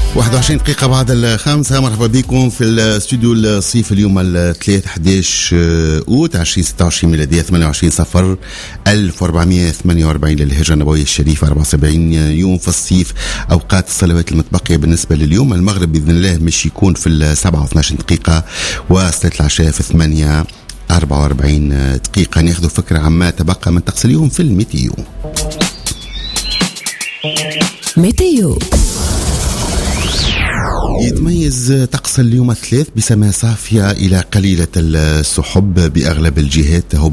21 دقيقة بعد 5. مرحبا بكم في الاستوديو الصيف اليوم الثلاث 11 أوت 2026 ميلادية 28 صفر 1448 للهجرة النبوية الشريفة. 74 يوم في الصيف. أوقات الصلوات المتبقية بالنسبة لليوم: المغرب بإذن الله مش يكون في 7 و12 دقيقة، وصلاة العشاء في 8 44 دقيقة. ناخذ فكرة عما تبقى من طقس اليوم في الميتيو. ميتيو. يتميز طقس اليوم الثلاث بسماء صافية إلى قليلة السحب بأغلب الجهات.